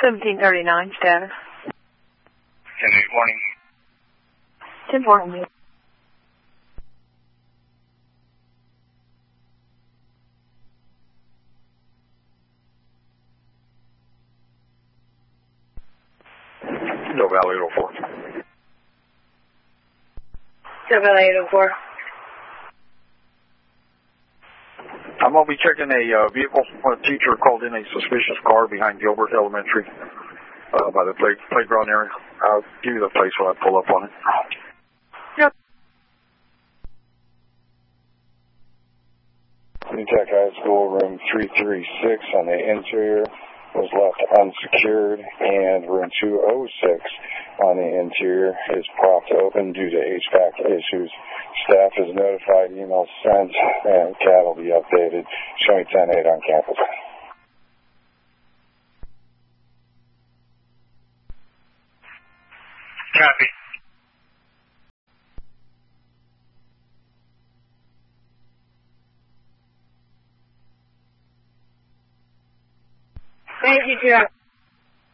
1739 status. 10-8 morning. 10 morning. Doe Valley 804. Doe Valley 804. I'm going to be checking a vehicle. A teacher called in a suspicious car behind Gilbert Elementary by the playground area. I'll give you the place when I pull up on it. Yep. New Tech High School, room 336 on the interior was left unsecured, and room 206 on the interior is propped open due to HVAC issues. Staff is notified, email sent, and CAD will be updated. Showing 10-8 on campus. Copy. Thank you, Jack.